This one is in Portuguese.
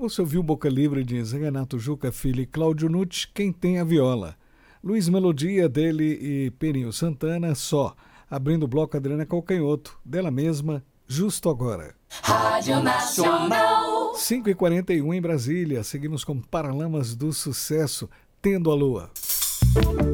Você ouviu Boca Livre de Zé Renato Juca Filho e Cláudio Nucci, Quem Tem a Viola. Luiz Melodia, dele e Peninho Santana, Só. Abrindo o bloco, Adriana Calcanhoto, dela mesma, Justo Agora. Rádio Nacional. 5h41 em Brasília. Seguimos com Paralamas do Sucesso, Tendo a Lua.